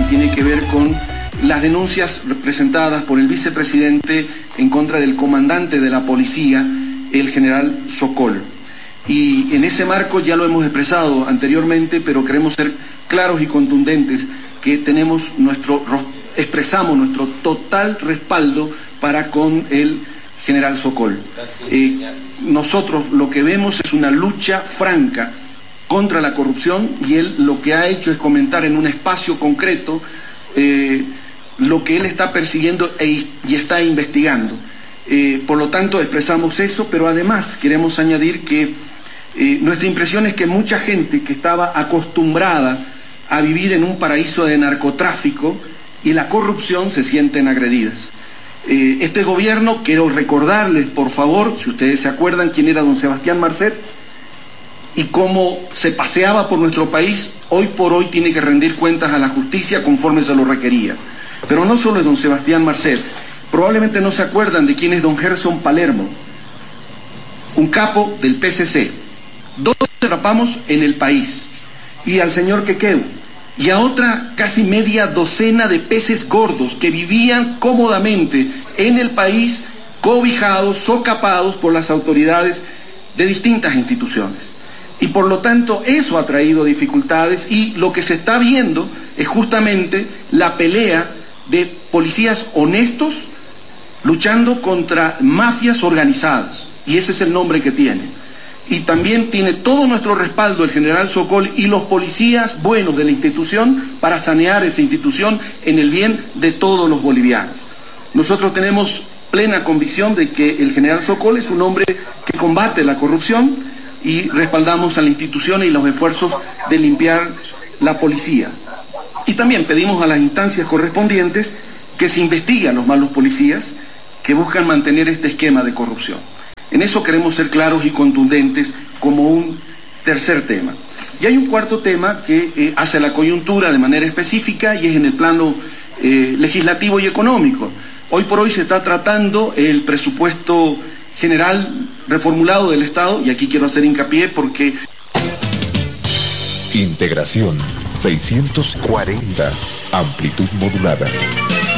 tiene que ver con las denuncias presentadas por el vicepresidente en contra del comandante de la policía, el general Sokol. Y en ese marco ya lo hemos expresado anteriormente, pero queremos ser claros y contundentes que expresamos nuestro total respaldo para con el general Sokol. Nosotros lo que vemos es una lucha franca contra la corrupción, y él lo que ha hecho es comentar en un espacio concreto lo que él está persiguiendo y está investigando. Por lo tanto, expresamos eso, pero además queremos añadir que nuestra impresión es que mucha gente que estaba acostumbrada a vivir en un paraíso de narcotráfico y la corrupción se sienten agredidas. Este gobierno, quiero recordarles, por favor, si ustedes se acuerdan quién era don Sebastián Marcet y cómo se paseaba por nuestro país, hoy por hoy tiene que rendir cuentas a la justicia conforme se lo requería. Pero no solo es don Sebastián Marcet, probablemente no se acuerdan de quién es don Gerson Palermo, un capo del PCC. Dos atrapamos en el país, y al señor Quequeu, y a otra casi media docena de peces gordos que vivían cómodamente en el país, cobijados, socapados por las autoridades de distintas instituciones. Y por lo tanto eso ha traído dificultades, y lo que se está viendo es justamente la pelea de policías honestos luchando contra mafias organizadas, y ese es el nombre que tiene. Y también tiene todo nuestro respaldo el general Sokol y los policías buenos de la institución para sanear esa institución en el bien de todos los bolivianos. Nosotros tenemos plena convicción de que el general Sokol es un hombre que combate la corrupción, y respaldamos a la institución y los esfuerzos de limpiar la policía. Y también pedimos a las instancias correspondientes que se investiguen a los malos policías que buscan mantener este esquema de corrupción. En eso queremos ser claros y contundentes como un tercer tema. Y hay un cuarto tema que hace la coyuntura de manera específica, y es en el plano legislativo y económico. Hoy por hoy se está tratando el presupuesto general reformulado del Estado, y aquí quiero hacer hincapié porque... Integración 640, amplitud modulada.